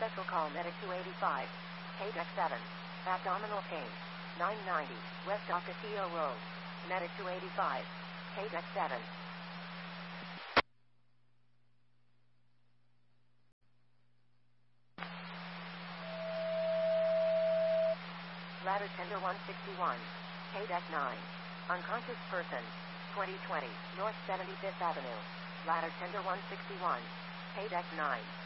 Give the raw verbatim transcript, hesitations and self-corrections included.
Special call medic two eighty-five. K-Deck seven. Abdominal pain. nine ninety. West Ocasio Road. Medic two eighty-five. K-Deck seven. Ladder tender one sixty-one. K-Deck nine. Unconscious person. twenty twenty. North seventy-fifth Avenue. Ladder tender one sixty-one. K-Deck nine.